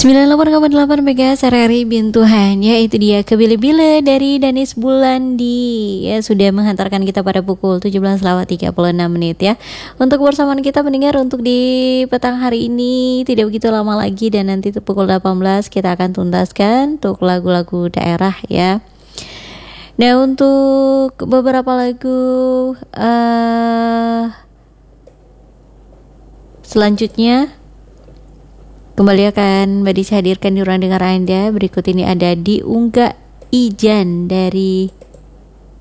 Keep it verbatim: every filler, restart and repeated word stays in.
sembilan puluh delapan koma delapan MHz R R I Bintuhan. Ya, itu dia Kebile-bile dari Danis Bulandi. Ya, sudah menghantarkan kita pada pukul tujuh belas lewat tiga puluh enam menit ya. Untuk kebersamaan kita mendengar untuk di petang hari ini tidak begitu lama lagi, dan nanti pukul delapan belas kita akan tuntaskan untuk lagu-lagu daerah ya. Nah, untuk beberapa lagu uh, selanjutnya kembali akan Mbak Disa hadirkan di ruang dengar Anda. Berikut ini ada Diunggah Ijan dari